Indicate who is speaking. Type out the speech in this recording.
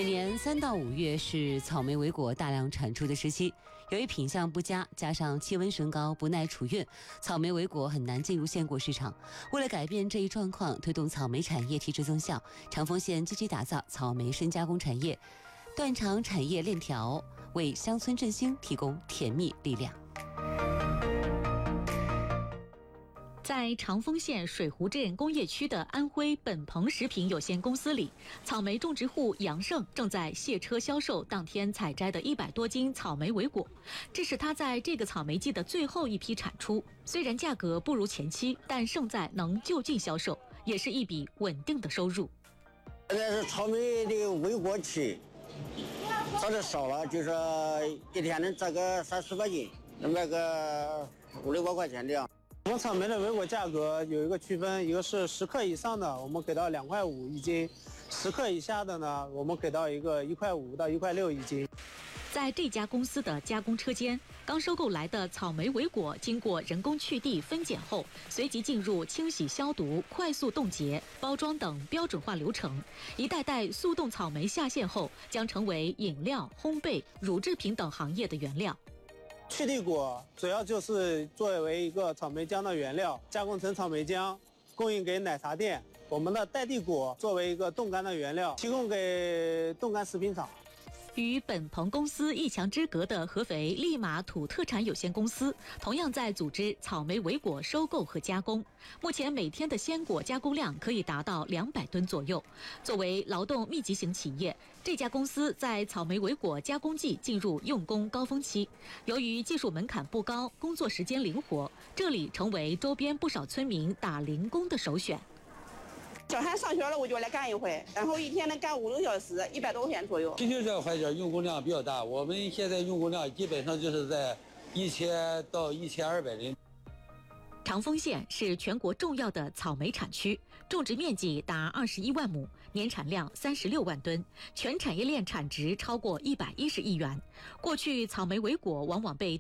Speaker 1: 每年3到5月是草莓为果大量产出的时期，由于品相不佳，加上气温升高不耐储运，草莓为果很难进入鲜果市场。为了改变这一状况，推动草莓产业提质增效，长丰县积极打造草莓深加工产业，断长产业链条，为乡村振兴提供甜蜜力量。
Speaker 2: 在长丰县水湖镇工业区的安徽本鹏食品有限公司里，草莓种植户杨胜正在卸车销售当天采摘的100多斤草莓为果。这是他在这个草莓季的最后一批产出，虽然价格不如前期，但胜在能就近销售，也是一笔稳定的收入。
Speaker 3: 现在是草莓的为果期，早点少了，就是一天能摘个30-40斤，能卖个5-6百块钱这样。
Speaker 4: 我们草莓的为果价格有一个区分，一个是10克以上的，我们给到2.5块一斤；10克以下的呢，我们给到一个1.5块到1.6块一斤。
Speaker 2: 在这家公司的加工车间，刚收购来的草莓为果经过人工去蒂分拣后，随即进入清洗、消毒、快速冻结、包装等标准化流程。一袋袋速冻草莓下线后，将成为饮料、烘焙、乳制品等行业的原料。
Speaker 4: 去蒂果主要就是作为一个草莓浆的原料，加工成草莓浆，供应给奶茶店。我们的代蒂果作为一个冻干的原料，提供给冻干食品厂。
Speaker 2: 与本鹏公司一墙之隔的合肥利马土特产有限公司，同样在组织草莓为果收购和加工。目前每天的鲜果加工量可以达到200吨左右。作为劳动密集型企业，这家公司在草莓为果加工季进入用工高峰期。由于技术门槛不高，工作时间灵活，这里成为周边不少村民打零工的首选。
Speaker 5: 小孩上学了，我就来干一回，然后一天能干5-6小时，100多块钱左右。
Speaker 6: 皮球这个环节用工量比较大，我们现在用工量基本上就是在1000到1200人。
Speaker 2: 长丰县是全国重要的草莓产区，种植面积达21万亩，年产量36万吨，全产业链产值超过110亿元。过去草莓为果往往被